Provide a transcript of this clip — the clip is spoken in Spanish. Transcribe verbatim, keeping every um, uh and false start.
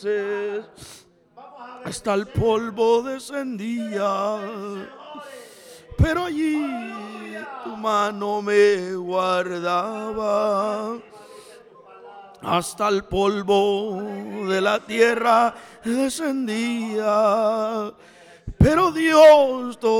hasta el polvo descendía, pero allí tu mano me guardaba. Hasta el polvo de la tierra descendía, pero Dios todo